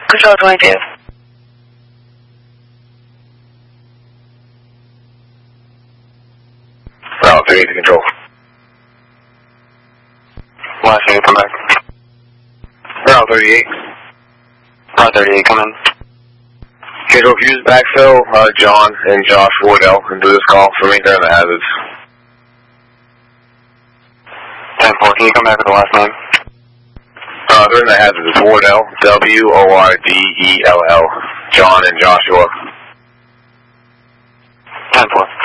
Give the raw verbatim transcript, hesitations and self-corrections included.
Control twenty-two. Route thirty-eight to control. Last eight, come back. Route thirty-eight. Route thirty-eight, come in. Control fuse backfill, uh, John and Josh Wardell, and do this call for me. They're in the hazards. ten four, can you come back with the last name? Uh, they're in the hazards. It's Wardell, W O R D E L L, John and Joshua. ten four.